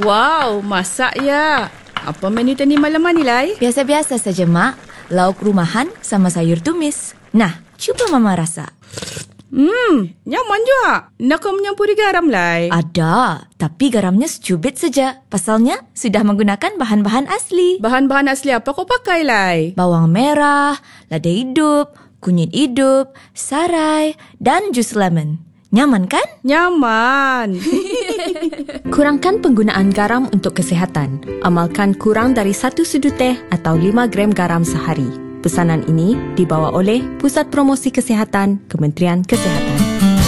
Wow, masak ya. Apa menu tadi malam ni, Lai? Biasa-biasa saja, Mak. Lauk rumahan sama sayur tumis. Nah, cuba Mama rasa. Nyaman juga. Nak kau menyampuri garam, Lai? Ada, tapi garamnya secubit saja. Pasalnya sudah menggunakan bahan-bahan asli. Bahan-bahan asli apa kau pakai, Lai? Bawang merah, lada hidup, kunyit hidup, sarai dan jus lemon. Nyaman kan? Nyaman. Kurangkan penggunaan garam untuk kesihatan. Amalkan kurang dari 1 sudu teh atau 5 gram garam sehari. Pesanan ini dibawa oleh Pusat Promosi Kesihatan, Kementerian Kesihatan.